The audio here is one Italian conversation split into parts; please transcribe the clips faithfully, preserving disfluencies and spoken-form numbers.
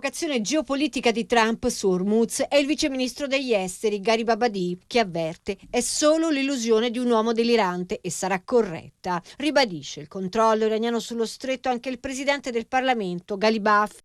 provocazione geopolitica di Trump su Hormuz è il viceministro degli esteri Gharib Abadi, che avverte è solo l'illusione di un uomo delirante e sarà corretta. Ribadisce il controllo iraniano sullo stretto anche il presidente del Parlamento Ghalibaf.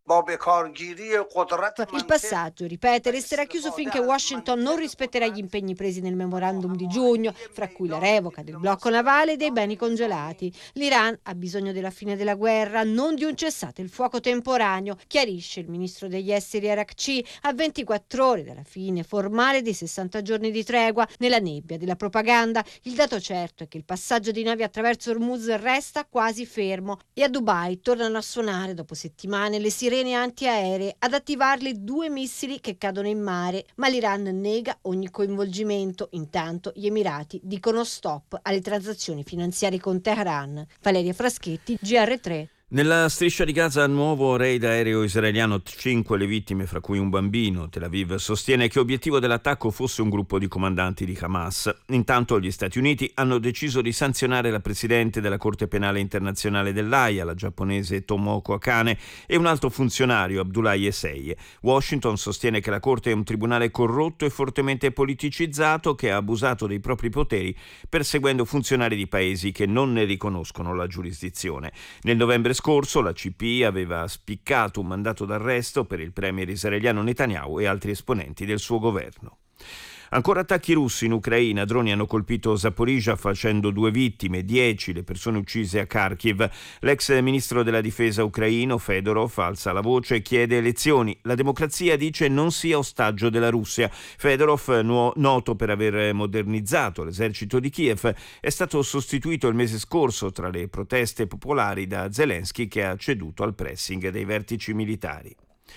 Il passaggio, ripete, resterà chiuso finché Washington non rispetterà gli impegni presi nel memorandum di giugno, fra cui la revoca del blocco navale e dei beni congelati. L'Iran ha bisogno della fine della guerra, non di un cessate il fuoco temporaneo, chiarisce il ministro degli esteri Arakci a ventiquattro ore dalla fine formale dei sessanta giorni di tregua. Nella nebbia della propaganda, il dato certo è che il passaggio di navi attraverso Hormuz resta quasi fermo e a Dubai tornano a suonare dopo settimane le sirene antiaeree, ad attivarli due missili che cadono in mare, ma l'Iran nega ogni coinvolgimento. Intanto gli Emirati dicono stop alle transazioni finanziarie con Teheran. Valeria Fraschetti, G R tre. Nella striscia di Gaza, nuovo raid aereo israeliano, cinque le vittime, fra cui un bambino. Tel Aviv sostiene che obiettivo dell'attacco fosse un gruppo di comandanti di Hamas. Intanto gli Stati Uniti hanno deciso di sanzionare la presidente della Corte Penale Internazionale dell'Aia, la giapponese Tomoko Akane, e un altro funzionario, Abdullah Yesei. Washington sostiene che la Corte è un tribunale corrotto e fortemente politicizzato che ha abusato dei propri poteri perseguendo funzionari di paesi che non ne riconoscono la giurisdizione. Nel novembre scorso la C P I aveva spiccato un mandato d'arresto per il premier israeliano Netanyahu e altri esponenti del suo governo. Ancora attacchi russi in Ucraina, droni hanno colpito Zaporizhzhia facendo due vittime, dieci le persone uccise a Kharkiv. L'ex ministro della difesa ucraino Fedorov alza la voce e chiede elezioni. La democrazia, dice, non sia ostaggio della Russia. Fedorov, nuo- noto per aver modernizzato l'esercito di Kiev, è stato sostituito il mese scorso tra le proteste popolari da Zelensky, che ha ceduto al pressing dei vertici militari.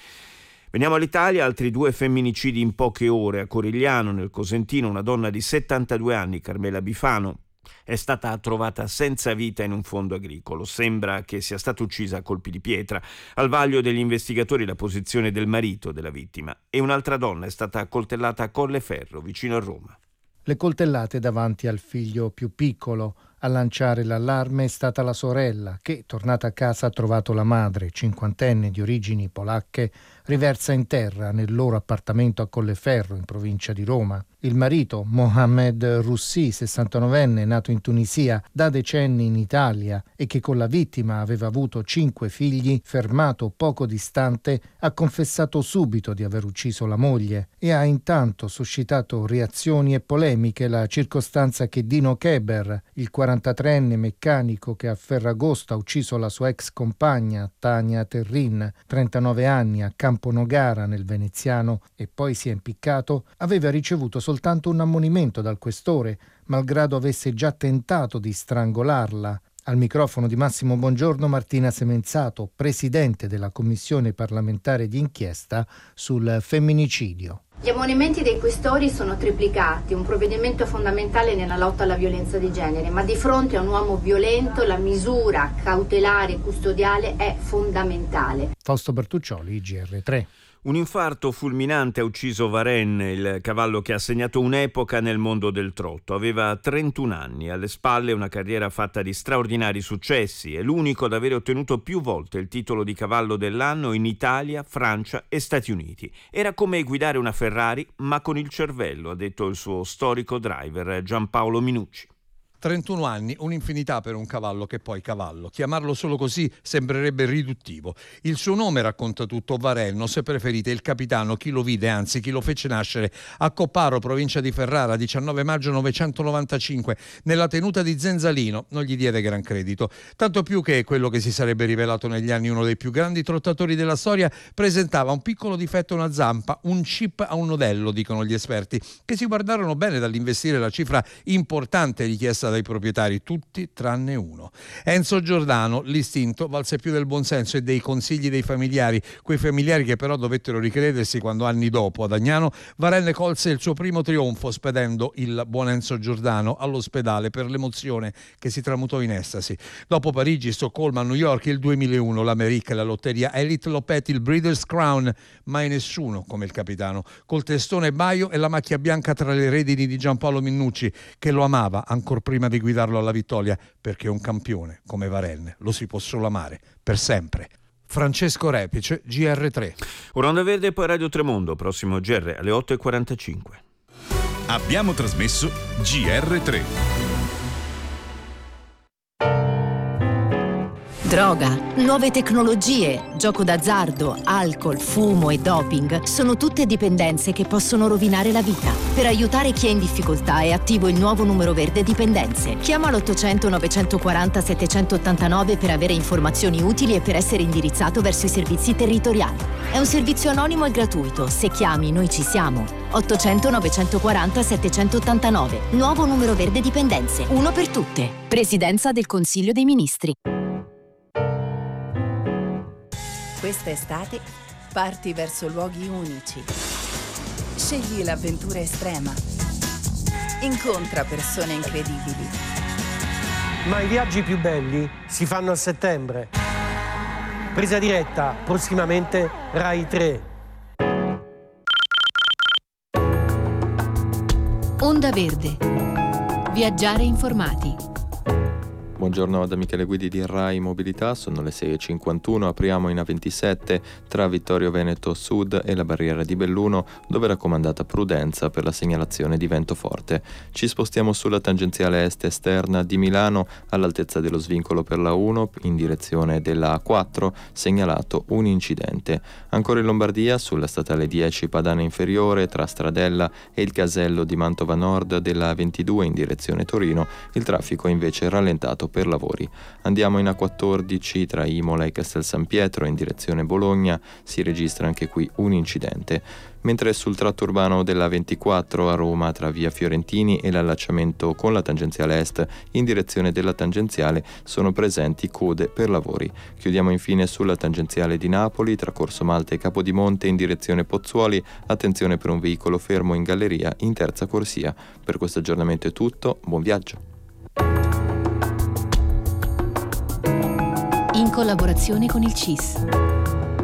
Veniamo all'Italia, altri due femminicidi in poche ore. A Corigliano, nel Cosentino, una donna di settantadue anni, Carmela Bifano, è stata trovata senza vita in un fondo agricolo. Sembra che sia stata uccisa a colpi di pietra. Al vaglio degli investigatori la posizione del marito della vittima. E un'altra donna è stata accoltellata a Colleferro, vicino a Roma. Le coltellate davanti al figlio più piccolo. A lanciare l'allarme è stata la sorella che, tornata a casa, ha trovato la madre, cinquantenne di origini polacche, riversa in terra nel loro appartamento a Colleferro, in provincia di Roma. Il marito, Mohamed Roussi, sessantanovenne, nato in Tunisia, da decenni in Italia e che con la vittima aveva avuto cinque figli, fermato poco distante, ha confessato subito di aver ucciso la moglie e ha intanto suscitato reazioni e polemiche la circostanza che Dino Keber, il quarantatreenne meccanico che a Ferragosto ha ucciso la sua ex compagna Tania Terrin, trentanove anni, a Camponogara nel Veneziano e poi si è impiccato, aveva ricevuto soltanto un ammonimento dal questore, malgrado avesse già tentato di strangolarla. Al microfono di Massimo Bongiorno Martina Semenzato, presidente della Commissione parlamentare di inchiesta sul femminicidio. Gli ammonimenti dei questori sono triplicati, un provvedimento fondamentale nella lotta alla violenza di genere, ma di fronte a un uomo violento la misura cautelare custodiale è fondamentale. Fausto Bertuccioli, G R tre. Un infarto fulminante ha ucciso Varenne, il cavallo che ha segnato un'epoca nel mondo del trotto. Aveva trentuno anni, alle spalle una carriera fatta di straordinari successi. È l'unico ad avere ottenuto più volte il titolo di cavallo dell'anno in Italia, Francia e Stati Uniti. Era come guidare una Ferrari, ma con il cervello, ha detto il suo storico driver Giampaolo Minucci. trentuno anni, un'infinità per un cavallo che poi cavallo. Chiamarlo solo così sembrerebbe riduttivo. Il suo nome racconta tutto, Varenno, se preferite il capitano, chi lo vide, anzi chi lo fece nascere a Copparo, provincia di Ferrara, diciannove maggio novecentonovantacinque, nella tenuta di Zenzalino. Non gli diede gran credito, tanto più che quello che si sarebbe rivelato negli anni uno dei più grandi trottatori della storia presentava un piccolo difetto a una zampa, un chip a un nodello, dicono gli esperti, che si guardarono bene dall'investire la cifra importante richiesta dai proprietari, tutti tranne uno. Enzo Giordano, l'istinto valse più del buonsenso e dei consigli dei familiari, quei familiari che però dovettero ricredersi quando anni dopo ad Agnano Varenne colse il suo primo trionfo spedendo il buon Enzo Giordano all'ospedale per l'emozione che si tramutò in estasi. Dopo Parigi, Stoccolma, New York, il duemilauno, l'America, la lotteria Elite Lopet, il Breeders' Crown, mai nessuno come il capitano, col testone baio e la macchia bianca tra le redini di Giampaolo Minucci, che lo amava ancor prima di guidarlo alla vittoria, perché un campione come Varenne lo si può solo amare per sempre. Francesco Repice, G R tre. Onda Verde e poi Radio Tremondo, prossimo G R alle otto e quarantacinque. Abbiamo trasmesso G R tre. Droga, nuove tecnologie, gioco d'azzardo, alcol, fumo e doping sono tutte dipendenze che possono rovinare la vita. Per aiutare chi è in difficoltà è attivo il nuovo numero verde dipendenze. Chiama l'ottocento novecentoquaranta settecentottantanove per avere informazioni utili e per essere indirizzato verso i servizi territoriali. È un servizio anonimo e gratuito. Se chiami, noi ci siamo. ottocento novecentoquaranta settecentottantanove. Nuovo numero verde dipendenze. Uno per tutte. Presidenza del Consiglio dei Ministri. Questa estate parti verso luoghi unici. Scegli l'avventura estrema. Incontra persone incredibili. Ma i viaggi più belli si fanno a settembre. Presa diretta, prossimamente Rai tre. Onda Verde. Viaggiare informati. Buongiorno da Michele Guidi di Rai Mobilità, sono le sei e cinquantuno, apriamo in A ventisette tra Vittorio Veneto Sud e la barriera di Belluno, dove è raccomandata prudenza per la segnalazione di vento forte. Ci spostiamo sulla tangenziale est esterna di Milano all'altezza dello svincolo per la uno in direzione della A quattro, segnalato un incidente. Ancora in Lombardia sulla statale dieci Padana Inferiore tra Stradella e il casello di Mantova Nord della A ventidue in direzione Torino, il traffico invece è rallentato per lavori. Andiamo in A quattordici tra Imola e Castel San Pietro in direzione Bologna, si registra anche qui un incidente, mentre sul tratto urbano della ventiquattro a Roma tra via Fiorentini e l'allacciamento con la tangenziale est in direzione della tangenziale sono presenti code per lavori. Chiudiamo infine sulla tangenziale di Napoli tra Corso Malta e Capodimonte in direzione Pozzuoli, attenzione per un veicolo fermo in galleria in terza corsia. Per questo aggiornamento è tutto, buon viaggio. In collaborazione con il C I S.